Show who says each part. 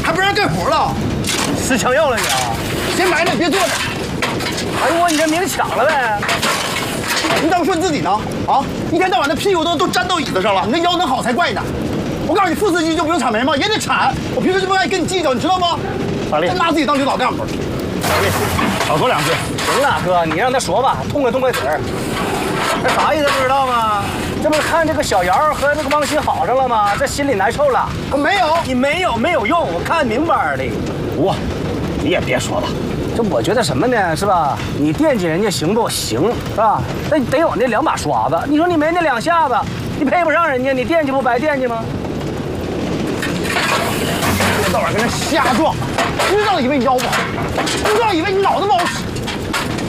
Speaker 1: 还不让干活了？
Speaker 2: 吃枪药了你啊？
Speaker 1: 先埋汰，别坐着。
Speaker 2: 哎呦我，你这明抢了呗？
Speaker 1: 你怎么说你自己呢？啊，一天到晚的屁股都粘到椅子上了，你这腰能好才怪呢。我告诉你，副司机就不用铲煤吗？也得铲。我平时就不爱跟你计较，你知道吗？
Speaker 2: 大力，
Speaker 1: 真拿自己当领导干部。
Speaker 2: 大力，少说两句。行了，哥，你让他说吧，痛快嘴儿。这啥意思不知道吗？这不是看这个小姚和那个王鑫好上了吗？这心里难受了。
Speaker 1: 我没有，
Speaker 2: 你没有用，我看明白了。不，你也别说了。这我觉得什么呢，是吧？你惦记人家行不行，是吧？那得有那两把刷子。你说你没那两下子，你配不上人家，你惦记不白惦记吗？
Speaker 1: 一天到晚跟人瞎撞，知道以为你腰不好，不知道以为你脑子不好使。